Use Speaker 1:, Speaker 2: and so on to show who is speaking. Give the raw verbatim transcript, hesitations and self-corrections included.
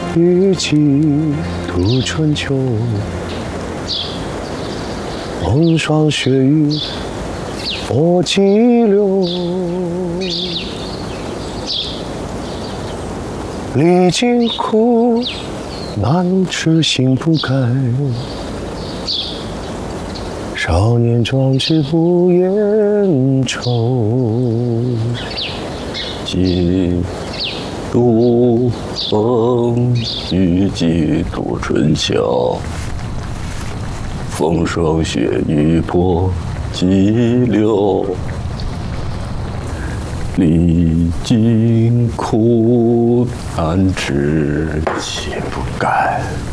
Speaker 1: 雨季度春秋，风霜雪雨佛激流。历经苦难，痴心不改。少年壮志不言愁，
Speaker 2: 几度风雨几度春秋，风霜雪雨波激流。历经苦难，痴心不改。